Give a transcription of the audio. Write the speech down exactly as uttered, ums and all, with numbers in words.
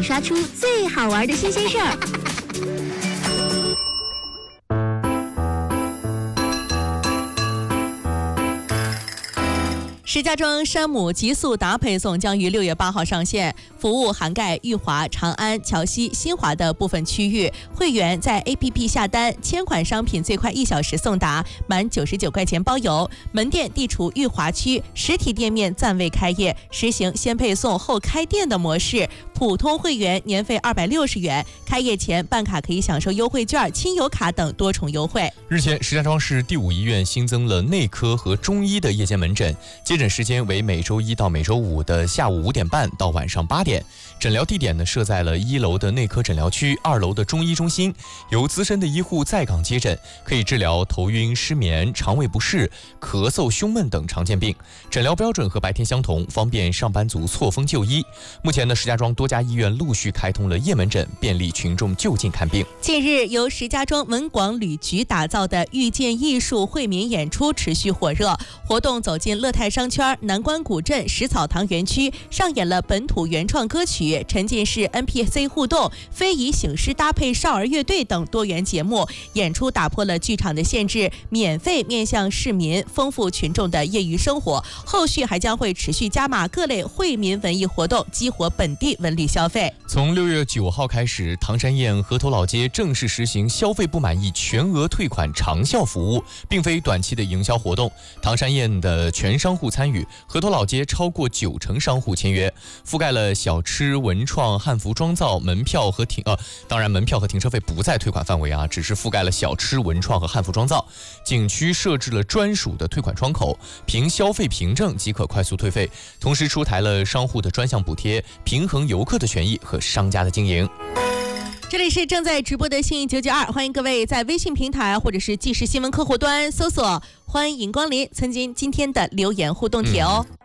刷出最好玩的新鲜事儿。 石家庄山姆极速达配送将于六月八号上线，服务涵盖裕华、长安、桥西、新华的部分区域。会员在 A P P 下单，签款商品最快一小时送达，满九十九块钱包邮。门店地处裕华区，实体店面暂未开业，实行先配送后开店的模式。普通会员年费二百六十元，开业前办卡可以享受优惠券、亲友卡等多重优惠。 日前，石家庄市第五医院新增了内科和中医的夜间门诊，接诊时间为每周一到每周五的下午五点半到晚上八点。诊疗地点呢设在了一楼的内科诊疗区，二楼的中医中心，由资深的医护在岗接诊，可以治疗头晕、失眠、肠胃不适、咳嗽、胸闷等常见病。诊疗标准和白天相同，方便上班族错峰就医。目前呢，石家庄多家医院陆续开通了夜门诊，便利群众就近看病。 近日，由石家庄文广旅局打造的遇见艺术惠民演出持续火热，活动走进乐泰商圈、南关古镇、石草堂园区，上演了本土原创歌曲、沉浸式 N P C 互动、非遗醒狮搭配少儿乐队等多元节目。演出打破了剧场的限制，免费面向市民，丰富群众的业余生活。后续还将会持续加码各类惠民文艺活动，激活本地文旅消费。 从六月九号开始，唐山堰河头老街正式实行消费不满意全额退款长效服务，并非短期的营销活动。唐山堰的全商户参与，河头老街超过九成商户签约，覆盖了小吃、文创、汉服妆造、门票和停呃，当然门票和停车费不在退款范围啊，只是覆盖了小吃、文创和汉服妆造。景区设置了专属的退款窗口，凭消费凭证即可快速退费，同时出台了商户的专项补贴，平衡游客的权益和商家的经营。 这里是正在直播的信义九九二，欢迎各位在微信平台或者是即时新闻客户端搜索欢迎光临，曾经今天的留言互动帖哦。嗯